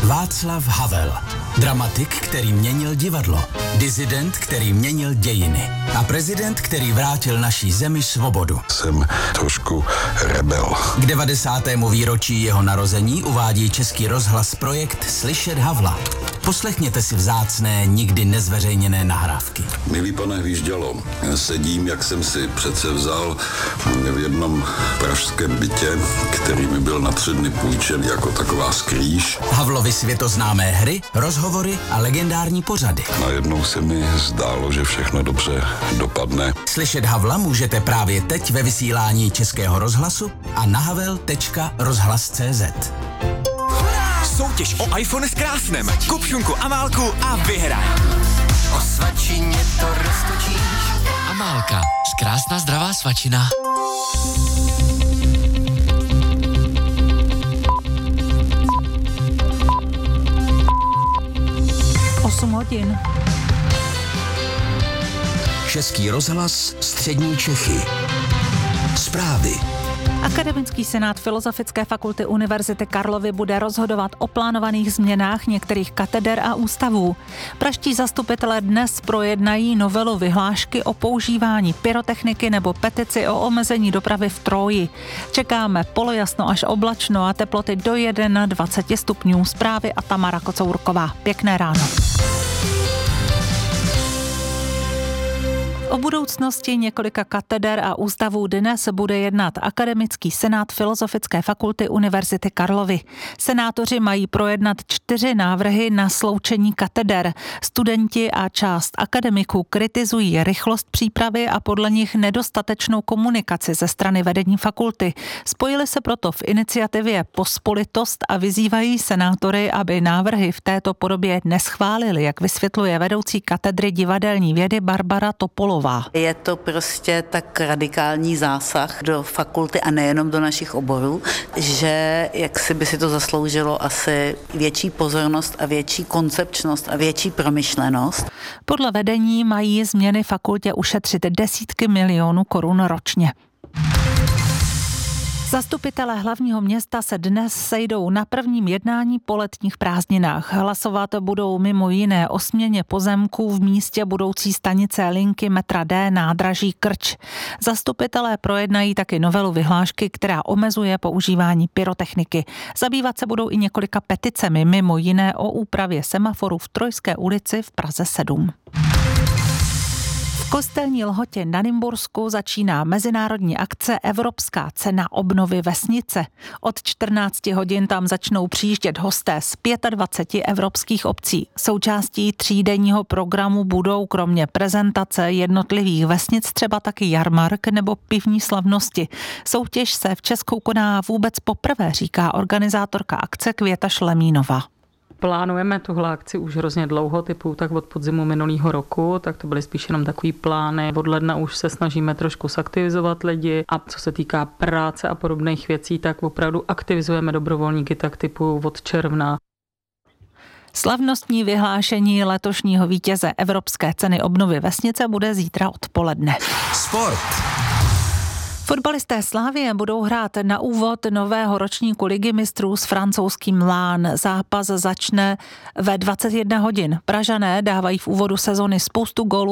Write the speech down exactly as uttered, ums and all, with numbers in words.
Václav Havel. Dramatik, který měnil divadlo. Disident, který měnil dějiny. A prezident, který vrátil naší zemi svobodu. Jsem trošku rebel. K devadesátému výročí jeho narození uvádí Český rozhlas projekt Slyšet Havla. Poslechněte si vzácné, nikdy nezveřejněné nahrávky. Milý pane Hvíždělo, sedím, jak jsem si přece vzal v jednom pražském bytě, který mi byl na tři dny půjčen jako taková skrýž. Havlovy světoznámé hry, rozhovory a legendární pořady. Najednou se mi zdálo, že všechno dobře dopadne. Slyšet Havla můžete právě teď ve vysílání Českého rozhlasu a na havel tečka rozhlas tečka cé zet. Soutěž o iPhone s krásnem. Kup šunku Amálku a vyhraj. O svačině to roztočíš. Amálka, krásná zdravá svačina. osm hodin. Český rozhlas, střední Čechy. Zprávy. Akademický senát Filozofické fakulty Univerzity Karlovy bude rozhodovat o plánovaných změnách některých kateder a ústavů. Pražští zastupitelé dnes projednají novelu vyhlášky o používání pyrotechniky nebo petici o omezení dopravy v Tróji. Čekáme polojasno až oblačno a teploty do dvacet jedna stupňů. Zprávy a Tamara Kocourková. Pěkné ráno. O budoucnosti několika kateder a ústavů dnes bude jednat Akademický senát Filozofické fakulty Univerzity Karlovy. Senátoři mají projednat čtyři návrhy na sloučení kateder. Studenti a část akademiků kritizují rychlost přípravy a podle nich nedostatečnou komunikaci ze strany vedení fakulty. Spojili se proto v iniciativě Pospolitost a vyzývají senátory, aby návrhy v této podobě neschválili, jak vysvětluje vedoucí katedry divadelní vědy Barbara Topolová. Je to prostě tak radikální zásah do fakulty a nejenom do našich oborů, že jak si by si to zasloužilo asi větší pozornost a větší koncepčnost a větší promyšlenost. Podle vedení mají změny fakultě ušetřit desítky milionů korun ročně. Zastupitelé hlavního města se dnes sejdou na prvním jednání po letních prázdninách. Hlasovat budou mimo jiné o směně pozemků v místě budoucí stanice linky metra D nádraží Krč. Zastupitelé projednají taky novelu vyhlášky, která omezuje používání pyrotechniky. Zabývat se budou i několika peticemi, mimo jiné o úpravě semaforu v Trojské ulici v Praze sedm. V Kostelní Lhotě na Nymbursku začíná mezinárodní akce Evropská cena obnovy vesnice. Od čtrnácti hodin tam začnou přijíždět hosté z dvaceti pěti evropských obcí. Součástí třídenního programu budou kromě prezentace jednotlivých vesnic třeba taky jarmark nebo pivní slavnosti. Soutěž se v Česku koná vůbec poprvé, říká organizátorka akce Květa Šlemínová. Plánujeme tuhle akci už hrozně dlouho, typu tak od podzimu minulého roku, tak to byly spíš jenom takový plány. Od ledna už se snažíme trošku zaktivizovat lidi a co se týká práce a podobných věcí, tak opravdu aktivizujeme dobrovolníky tak typu od června. Slavnostní vyhlášení letošního vítěze Evropské ceny obnovy vesnice bude zítra odpoledne. Sport. Fotbalisté Slavie budou hrát na úvod nového ročníku Ligy mistrů s francouzským Lán. Zápas začne ve dvacet jedna hodin. Pražané dávají v úvodu sezony spoustu gólů